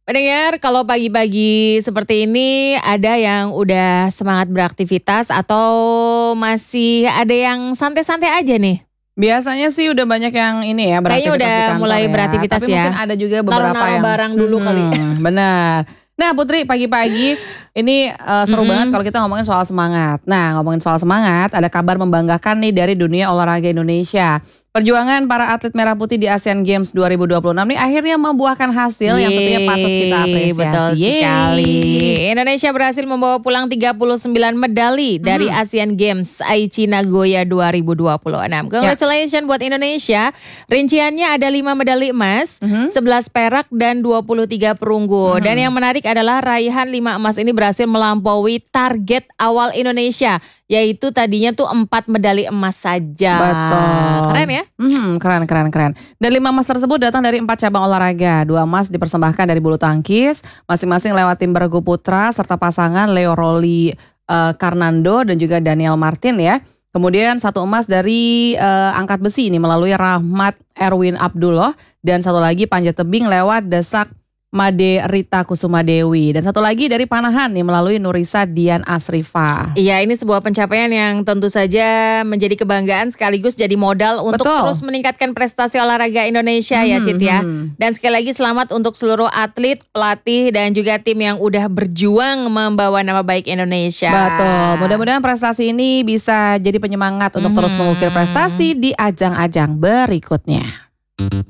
Pendengar, kalau pagi-pagi seperti ini ada yang udah semangat beraktivitas atau masih ada yang santai-santai aja nih? Biasanya sih udah banyak yang ini ya Kayaknya beraktivitas udah di kantor mulai ya, beraktivitas tapi ya. mungkin ada juga beberapa Naruh-naruh yang barang dulu kali. benar. Nah Putri pagi-pagi ini seru banget kalau kita ngomongin soal semangat. Nah ngomongin soal semangat, ada kabar membanggakan nih dari dunia olahraga Indonesia. Perjuangan para atlet merah putih di Asian Games 2026 nih akhirnya membuahkan hasil yang tentunya patut kita Yeay, betul apresiasi. sekali. Yeay. Indonesia berhasil membawa pulang 39 medali dari Asian Games Aichi Nagoya 2026. Congratulations buat Indonesia. Rinciannya ada 5 medali emas, 11 perak dan 23 perunggu. Dan yang menarik adalah raihan 5 emas ini berhasil melampaui target awal Indonesia, yaitu tadinya tuh 4 medali emas saja. Betul. Keren ya? Keren. Dan 5 emas tersebut datang dari 4 cabang olahraga. 2 emas dipersembahkan dari bulu tangkis, masing-masing lewat tim bergu putra serta pasangan Leo Roli Karnando dan juga Daniel Martin ya. Kemudian 1 emas dari angkat besi ini melalui Rahmat Erwin Abdullah dan 1 lagi panjat tebing lewat Desak Made Rita Kusuma Dewi. Dan 1 lagi dari panahan nih melalui Nurisa Dian Asrifa. Iya, ini sebuah pencapaian yang tentu saja menjadi kebanggaan sekaligus jadi modal untuk terus meningkatkan prestasi olahraga Indonesia ya Cit ya. Dan sekali lagi selamat untuk seluruh atlet, pelatih dan juga tim yang udah berjuang membawa nama baik Indonesia. Betul, mudah-mudahan prestasi ini bisa jadi penyemangat untuk terus mengukir prestasi di ajang-ajang berikutnya.